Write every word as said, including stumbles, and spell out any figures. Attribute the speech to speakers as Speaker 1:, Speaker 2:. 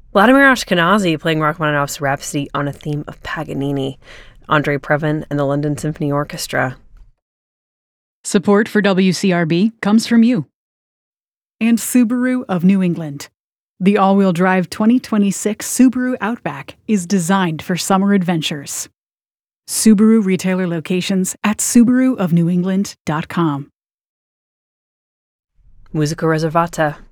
Speaker 1: Vladimir Ashkenazy playing Rachmaninoff's Rhapsody on a theme of Paganini. Andre Previn and the London Symphony Orchestra.
Speaker 2: Support for W C R B comes from you. And Subaru of New England. The all-wheel drive twenty twenty-six Subaru Outback is designed for summer adventures. Subaru retailer locations at subaru of new england dot com.
Speaker 1: Musica Reservata.